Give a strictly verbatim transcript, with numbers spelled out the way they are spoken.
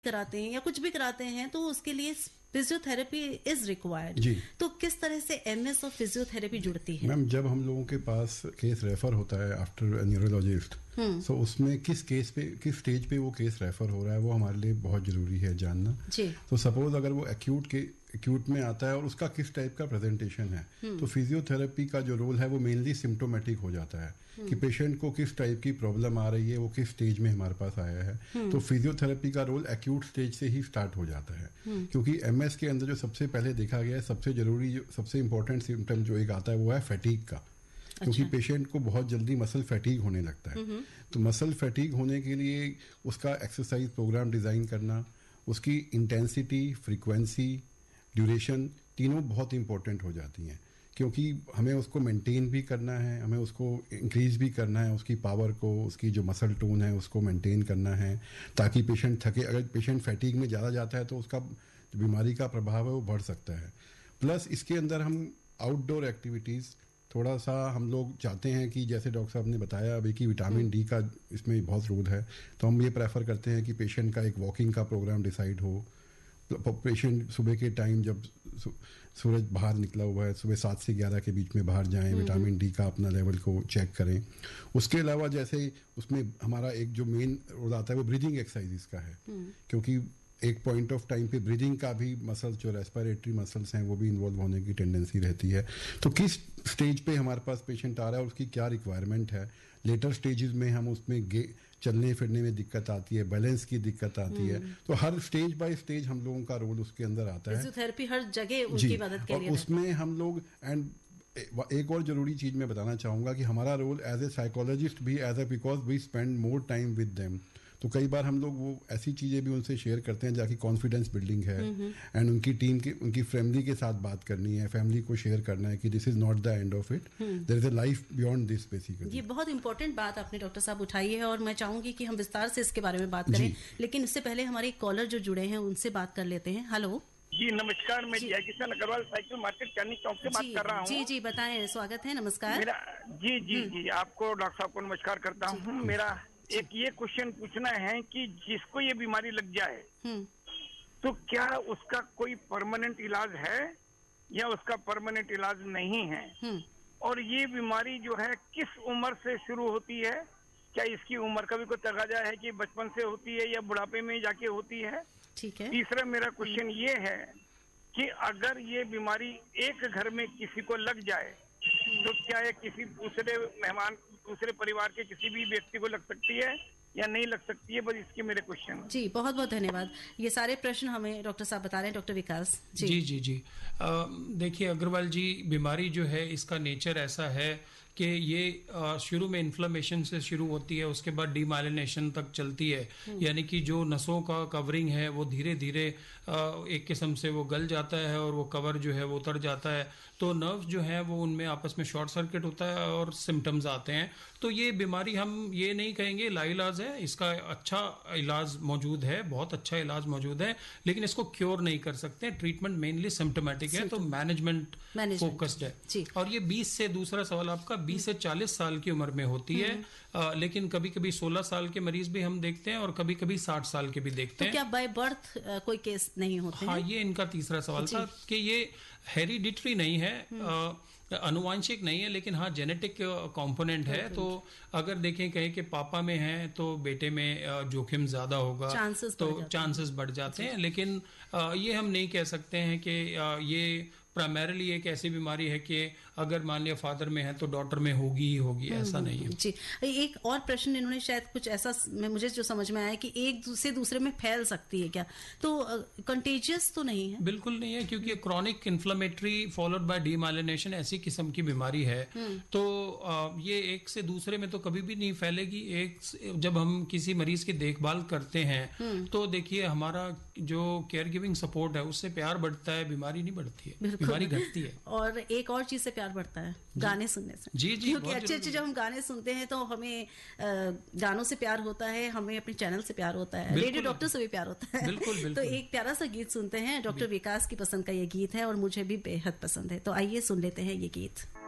कराते हैं या कुछ भी कराते हैं तो उसके लिए फिजियोथेरेपी इज रिक्वायर्ड। तो किस तरह से एमएस और फिजियोथेरेपी जुड़ती है? मैम, जब हम लोगों के पास केस रेफर होता है आफ्टर न्यूरोलॉजिस्ट, सो उसमें किस केस पे, किस स्टेज पे वो केस रेफर हो रहा है, वो हमारे लिए बहुत जरूरी है जानना। तो सपोज अगर वो एक्यूट के एक्यूट में आता है और उसका किस टाइप का प्रेजेंटेशन है, तो फिजियोथेरेपी का जो रोल है वो मेनली सिम्टोमेटिक हो जाता है कि पेशेंट को किस टाइप की प्रॉब्लम आ रही है, वो किस स्टेज में हमारे पास आया है। तो फिजियोथेरेपी का रोल एक्यूट स्टेज से ही स्टार्ट हो जाता है, क्योंकि एमएस के अंदर जो सबसे पहले देखा गया है, सबसे जरूरी जो सबसे इंपॉर्टेंट सिम्टम जो एक आता है वो है फैटीग का। क्योंकि अच्छा। पेशेंट को बहुत जल्दी मसल फैटीग होने लगता है, तो मसल फैटीग होने के लिए उसका एक्सरसाइज प्रोग्राम डिज़ाइन करना, उसकी इंटेंसिटी, फ्रीक्वेंसी, ड्यूरेशन तीनों बहुत इंपॉर्टेंट हो जाती हैं, क्योंकि हमें उसको मेंटेन भी करना है, हमें उसको इंक्रीज भी करना है, उसकी पावर को, उसकी जो मसल टोन है उसको मेंटेन करना है, ताकि पेशेंट थके। अगर पेशेंट फैटीग में ज़्यादा जाता है तो उसका जो बीमारी का प्रभाव है वो बढ़ सकता है। प्लस इसके अंदर हम आउटडोर एक्टिविटीज़ थोड़ा सा हम लोग चाहते हैं कि जैसे डॉक्टर साहब ने बताया अभी कि विटामिन डी का इसमें बहुत रोल है, तो हम ये प्रेफर करते हैं कि पेशेंट का एक वॉकिंग का प्रोग्राम डिसाइड हो। पेशेंट सुबह के टाइम जब सूरज बाहर निकला हुआ है, सुबह सात से ग्यारह के बीच में बाहर जाएं, विटामिन डी का अपना लेवल को चेक करें। उसके अलावा जैसे उसमें हमारा एक जो मेन रोल आता है वो ब्रीदिंग एक्सरसाइजेस का है, क्योंकि एक पॉइंट ऑफ टाइम पे ब्रीदिंग का भी मसल्स, जो रेस्पिरेटरी मसल्स हैं, वो भी इन्वॉल्व होने की टेंडेंसी रहती है। तो किस स्टेज पे हमारे पास पेशेंट आ रहा है और उसकी क्या रिक्वायरमेंट है। लेटर स्टेजेस में हम उसमें गे चलने फिरने में दिक्कत आती है, बैलेंस की दिक्कत आती है, तो हर स्टेज बाय स्टेज हम लोगों का रोल उसके अंदर आता है। फिजियोथेरेपी हर जगह उनकी मदद के लिए, और उसमें हम लोग एंड एक और जरूरी चीज मैं बताना चाहूंगा कि हमारा रोल एज ए साइकोलॉजिस्ट भी as a because we spend more time with them. तो कई बार हम लोग वो ऐसी चीज़ें भी उनसे शेयर करते हैं जाकि कॉन्फिडेंस बिल्डिंग है, एंड उनकी टीम की, उनकी फैमिली के साथ बात करनी है, फैमिली को शेयर करना है कि this is not the end of it, there is a life beyond this basically. ये बहुत इंपॉर्टेंट बात आपने डॉक्टर साहब उठाई है और मैं चाहूंगी कि हम विस्तार से इसके बारे में बात करें, लेकिन इससे पहले हमारे कॉलर जो जुड़े हैं उनसे बात कर लेते हैं। हेलो जी, नमस्कार। मैं जय किशन अग्रवाल साइकिल मार्केट चांदनी चौक से बात कर रहा हूँ। जी जी बताएं, स्वागत है, नमस्कार। मेरा जी जी जी आपको डॉक्टर साहब को नमस्कार करता हूँ। मेरा एक ये क्वेश्चन पूछना है कि जिसको ये बीमारी लग जाए तो क्या उसका कोई परमानेंट इलाज है या उसका परमानेंट इलाज नहीं है, और ये बीमारी जो है किस उम्र से शुरू होती है? क्या इसकी उम्र का भी कोई तकाजा है कि बचपन से होती है या बुढ़ापे में जाके होती है? ठीक है। तीसरा मेरा क्वेश्चन ये है कि अगर ये बीमारी एक घर में किसी को लग जाए तो क्या ये किसी दूसरे मेहमान, दूसरे परिवार के किसी भी व्यक्ति को लग सकती है या नहीं लग सकती है? बस इसके मेरे क्वेश्चन। जी बहुत बहुत धन्यवाद। ये सारे प्रश्न हमें डॉक्टर साहब बता रहे हैं। डॉक्टर विकास जी जी जी जी देखिए अग्रवाल जी, बीमारी जो है इसका नेचर ऐसा है कि ये शुरू में इन्फ्लेमेशन से शुरू होती है, उसके बाद डीमाइलिनेशन तक चलती है, यानी कि जो नसों का कवरिंग है वो धीरे धीरे एक किस्म से वो गल जाता है और वो कवर जो है वो उतर जाता है, तो नर्व जो है वो उनमें आपस में शॉर्ट सर्किट होता है और सिम्टम्स आते हैं। तो ये बीमारी हम ये नहीं कहेंगे लाइलाज है, इसका अच्छा इलाज मौजूद है, बहुत अच्छा इलाज मौजूद है, लेकिन इसको क्योर नहीं कर सकते। ट्रीटमेंट मेनली सिम्टोमेटिक है, तो मैनेजमेंट फोकस्ड है। और ये बीस से दूसरा सवाल आपका बीस से चालीस साल की उम्र में होती है, आ, लेकिन कभी कभी सोलह साल के मरीज भी हम देखते हैं और कभी कभी साठ साल के भी देखते तो हैं। क्या बाय बर्थ कोई केस नहीं होते हाँ हैं? ये इनका तीसरा सवाल था कि ये हेरिडिटरी नहीं है, अनुवांशिक नहीं है, लेकिन हाँ जेनेटिक कंपोनेंट है। तो अगर देखें कहें कि पापा में है तो बेटे में जोखिम ज्यादा होगा, चांसेस तो चांसेस बढ़ जाते हैं, लेकिन ये हम नहीं कह सकते हैं कि ये प्राइमरीली एक ऐसी बीमारी है कि अगर मान लिया फादर में है तो डॉटर में होगी ही होगी, ऐसा नहीं है। जी एक और प्रश्न इन्होंने शायद कुछ ऐसा, मुझे जो समझ में आया कि एक से दूसरे में फैल सकती है क्या, तो कंटेजियस तो नहीं है? बिल्कुल नहीं है, क्योंकि chronic inflammatory followed by demyelination ऐसी किस्म की बीमारी है, तो ये एक से दूसरे में तो कभी भी नहीं फैलेगी। एक जब हम किसी मरीज की देखभाल करते हैं तो देखिए हमारा जो केयर गिविंग सपोर्ट है उससे प्यार बढ़ता है, बीमारी नहीं बढ़ती है, बीमारी घटती है। और एक और चीज से प्यार बढ़ता है, गाने सुनने से। जी जी क्योंकि अच्छे अच्छे जब हम गाने सुनते हैं तो हमें गानों से प्यार होता है, हमें अपने चैनल से प्यार होता है, रेडियो डॉक्टर से भी प्यार होता है। बिल्कुल, बिल्कुल। तो एक प्यारा सा गीत सुनते हैं, डॉक्टर विकास की पसंद का ये गीत है और मुझे भी बेहद पसंद है, तो आइए सुन लेते हैं ये गीत।